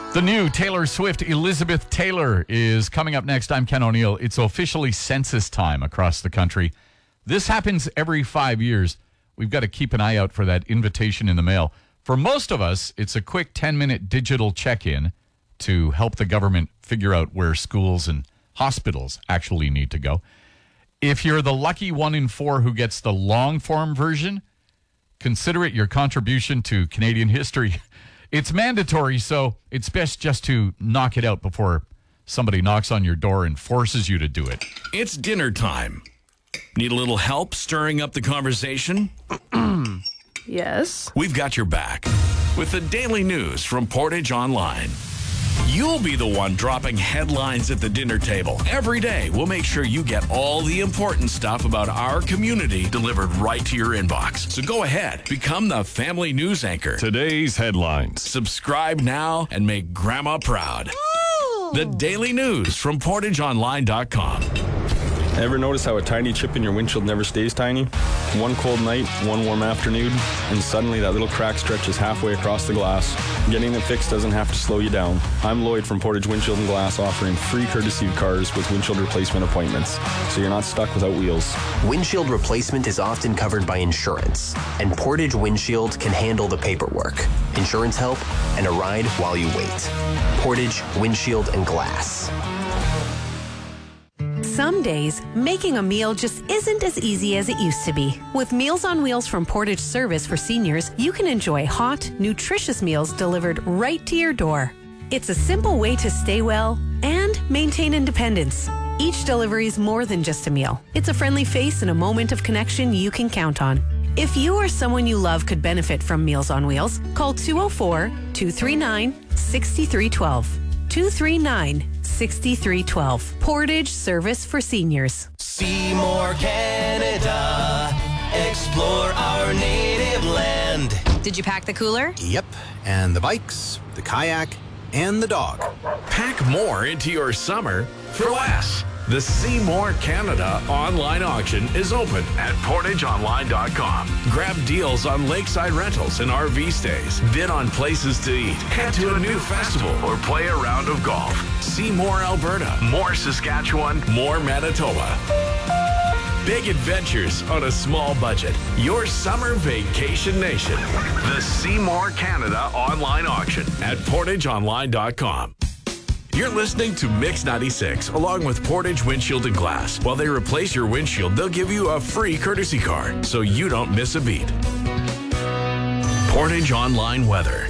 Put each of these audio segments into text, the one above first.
The new Taylor Swift, Elizabeth Taylor, is coming up next. I'm Ken O'Neill. It's officially census time across the country. This happens every 5 years. We've got to keep an eye out for that invitation in the mail. For most of us, it's a quick 10-minute digital check-in to help the government figure out where schools and hospitals actually need to go. If you're the lucky 1 in 4 who gets the long-form version, consider it your contribution to Canadian history. It's mandatory, so it's best just to knock it out before somebody knocks on your door and forces you to do it. It's dinner time. Need a little help stirring up the conversation? Yes. We've got your back with the daily news from Portage Online. You'll be the one dropping headlines at the dinner table. Every day, we'll make sure you get all the important stuff about our community delivered right to your inbox. So go ahead, become the family news anchor. Today's headlines. Subscribe now and make Grandma proud. Ooh. The daily news from PortageOnline.com. Ever notice how a tiny chip in your windshield never stays tiny? One cold night, one warm afternoon, and suddenly that little crack stretches halfway across the glass. Getting it fixed doesn't have to slow you down. I'm Lloyd from Portage Windshield and Glass, offering free courtesy cars with windshield replacement appointments, so you're not stuck without wheels. Windshield replacement is often covered by insurance, and Portage Windshield can handle the paperwork, insurance help, and a ride while you wait. Portage Windshield and Glass. Some days, making a meal just isn't as easy as it used to be. With Meals on Wheels from Portage Service for Seniors, you can enjoy hot, nutritious meals delivered right to your door. It's a simple way to stay well and maintain independence. Each delivery is more than just a meal. It's a friendly face and a moment of connection you can count on. If you or someone you love could benefit from Meals on Wheels, call 204-239-6312. 239-6312. Portage Service for Seniors. See more Canada. Explore our native land. Did you pack the cooler? Yep. And the bikes, the kayak, and the dog. Pack more into your summer for less. The See More Canada online auction is open at PortageOnline.com. Grab deals on lakeside rentals and RV stays. Bid on places to eat. Head to a new festival or play a round of golf. See more Alberta, more Saskatchewan, more Manitoba. Big adventures on a small budget. Your summer vacation nation. The See More Canada online auction at PortageOnline.com. You're listening to Mix 96 along with Portage Windshield and Glass. While they replace your windshield, they'll give you a free courtesy car so you don't miss a beat. Portage Online weather.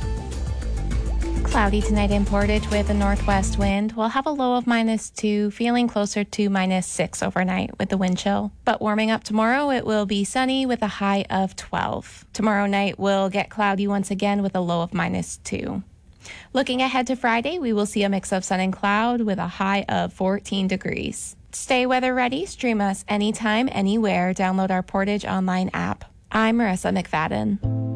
Cloudy tonight in Portage with a northwest wind. We'll have a low of -2, feeling closer to -6 overnight with the wind chill. But warming up tomorrow, it will be sunny with a high of 12. Tomorrow night will get cloudy once again with a low of -2. Looking ahead to Friday, we will see a mix of sun and cloud with a high of 14 degrees. Stay weather ready. Stream us anytime, anywhere. Download our Portage Online app. I'm Marissa McFadden.